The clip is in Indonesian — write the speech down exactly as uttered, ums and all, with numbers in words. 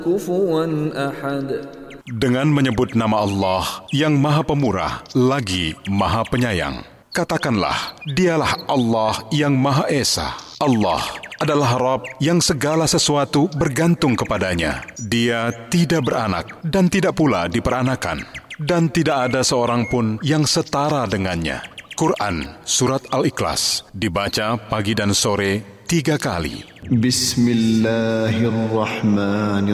kufuwan ahad. Dengan menyebut nama Allah yang Maha Pemurah lagi Maha Penyayang. Katakanlah, dialah Allah yang Maha Esa. Allah adalah Rabb yang segala sesuatu bergantung kepadanya. Dia tidak beranak dan tidak pula diperanakan. Dan tidak ada seorang pun yang setara dengannya. Quran Surat Al-Ikhlas dibaca pagi dan sore tiga kali. Bismillahirrahmanirrahim.